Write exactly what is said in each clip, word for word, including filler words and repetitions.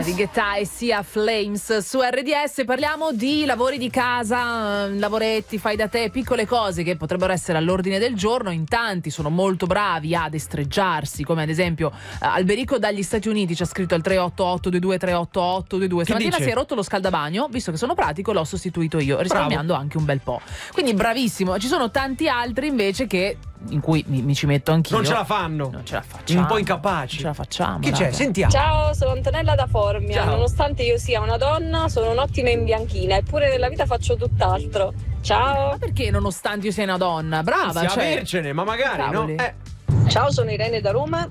David Guetta e Sia Flames su R D S. Parliamo di lavori di casa, lavoretti, fai da te, piccole cose che potrebbero essere all'ordine del giorno. In tanti sono molto bravi a destreggiarsi, come ad esempio Alberico dagli Stati Uniti ci ha scritto al tre otto otto due due tre otto otto due due. Stamattina si è rotto lo scaldabagno, visto che sono pratico l'ho sostituito io, risparmiando Bravo. anche un bel po'. Quindi bravissimo. Ci sono tanti altri invece che in cui mi, mi ci metto anch'io. Non ce la fanno. Non ce la facciamo. Un po' incapaci. Non ce la facciamo. Chi raga. c'è? Sentiamo. Ciao, sono Antonella da Formia. Ciao. Nonostante io sia una donna, sono un'ottima imbianchina, eppure nella vita faccio tutt'altro. Ciao. Ma perché nonostante io sia una donna? Brava, Anzi, cioè... avercene, ma magari Cavoli. no? Eh. Ciao, sono Irene da Roma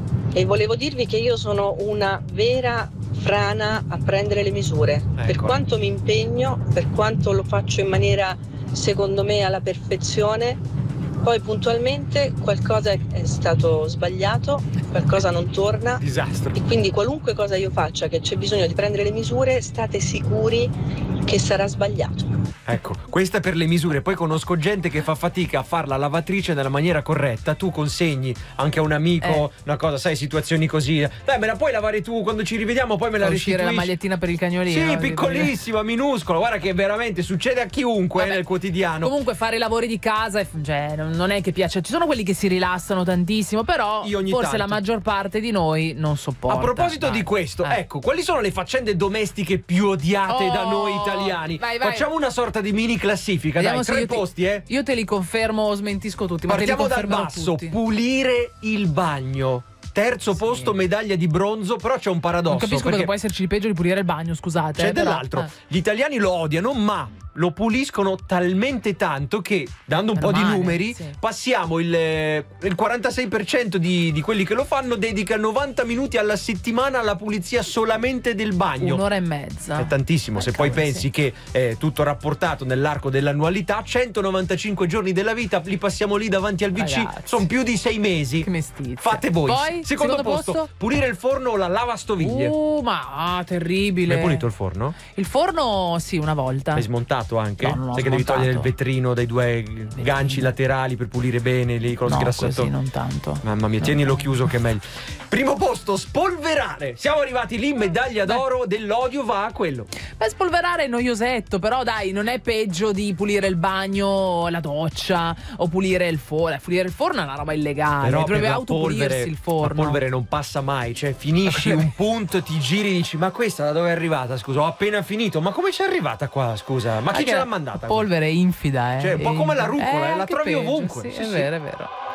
e volevo dirvi che io sono una vera frana a prendere le misure. Ecco. Per quanto mi impegno, per quanto lo faccio in maniera secondo me alla perfezione, poi puntualmente qualcosa è stato sbagliato, qualcosa non torna. Disastro. E quindi qualunque cosa io faccia che c'è bisogno di prendere le misure, state sicuri che sarà sbagliato. Ecco, questa per le misure. Poi conosco gente che fa fatica a fare la lavatrice nella maniera corretta. Tu consegni anche a un amico Eh. una cosa, sai, situazioni così. Dai, me la puoi lavare tu quando ci rivediamo, poi me la Fa uscire restituisci. la magliettina per il cagnolino. Sì, piccolissima, minuscola. Guarda che veramente succede a chiunque Vabbè, nel quotidiano. Comunque fare i lavori di casa è- cioè, non non è che piace. Ci sono quelli che si rilassano tantissimo, però Io ogni forse tanto. la maggior parte di noi non sopporta. A proposito Dai. di questo, Eh. ecco, quali sono le faccende domestiche più odiate Oh, da noi italiani? vai, vai. Facciamo una sorta di mini classifica, Vediamo dai, se tre io ti- posti, eh. Io te li confermo o smentisco tutti. Ma Partiamo te li dal confermerò basso, tutti. pulire il bagno. Terzo Sì. posto, medaglia di bronzo, però c'è un paradosso. Non capisco perché cosa può esserci di peggio di pulire il bagno, scusate. c'è eh, però- dell'altro. eh. Gli italiani lo odiano, ma lo puliscono talmente tanto che, dando un Meno po' di male, numeri, sì. passiamo il, eh, il quarantasei per cento di, di quelli che lo fanno dedica novanta minuti alla settimana alla pulizia solamente del bagno. Un'ora e mezza. È tantissimo, Eh, se poi cavolo, pensi sì. che è tutto rapportato nell'arco dell'annualità, centonovantacinque giorni della vita li passiamo lì davanti al V C, Ragazzi. sono più di sei mesi. Che mestizia. Fate voi. Poi, secondo, secondo posto, posto? pulire il forno o la lavastoviglie. Uh, ma ah, terribile. Hai pulito il forno? Il forno, sì, una volta. L'hai smontato anche? No, non l'ho Sai che devi smontato. togliere il vetrino dai due ganci laterali per pulire bene lì con lo No, sgrassatore. così non tanto. Mamma mia, tienilo chiuso che è meglio. Primo posto, spolverare. Siamo arrivati lì, medaglia d'oro dell'odio va a quello. Beh, spolverare è noiosetto, però dai, non è peggio di pulire il bagno, la doccia o pulire il forno. Pulire il forno è una roba illegale. Però per Dovrebbe la autopulirsi polvere, il forno. la polvere non passa mai, cioè finisci un punto, ti giri e dici ma questa da dove è arrivata? Scusa, ho appena finito, ma come c'è arrivata qua? Scusa, ma chi Anche ce l'ha la mandata? Polvere infida, eh. Cioè, un po' come la rucola, eh, la anche trovi peggio, ovunque. Sì, Sì, è sì. vero, è vero.